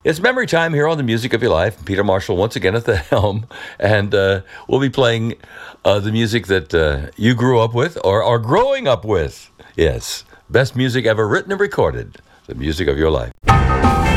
It's memory time here on the Music of Your Life. Peter Marshall once again at the helm, and we'll be playing the music that you grew up with or are growing up with. Yes, best music ever written and recorded, the music of your life.